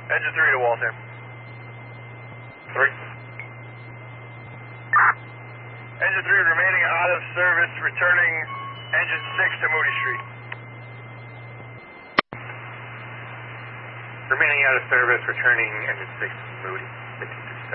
Engine 3 to Waltham. 3. Engine 3 remaining out of service, returning engine 6 to Moody Street. Remaining out of service, returning engine 6 to Moody, 1557.